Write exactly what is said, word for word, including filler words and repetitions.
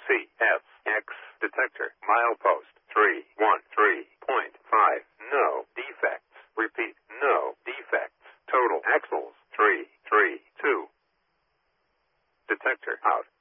C F X detector. Milepost three one three point five. No defects. Repeat, no defects. Total axles three three two. Detector out.